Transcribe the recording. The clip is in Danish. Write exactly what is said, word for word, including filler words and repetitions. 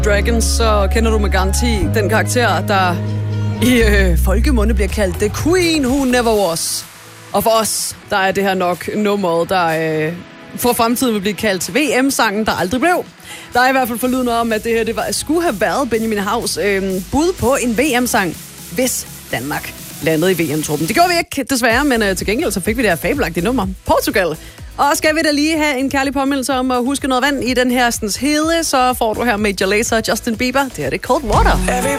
Dragons, så kender du med garanti den karakter, der i øh, folkemunde bliver kaldt The Queen Who Never Was. Og for os, der er det her nok nummeret, der øh, for fremtiden vil blive kaldt V M-sangen, der aldrig blev. Der er i hvert fald forlydende om, at det her det var, skulle have været Benjamin Haus øh, bud på en V M-sang, hvis Danmark landede i V M-truppen. Det gjorde vi ikke, desværre, men øh, til gengæld så fik vi det her fabelagtige nummer. Portugal. Og skal vi da lige have en kærlig påmindelse om at huske noget vand i den her hede, så får du her Major Lazer og Justin Bieber. Det her det er Cold Water.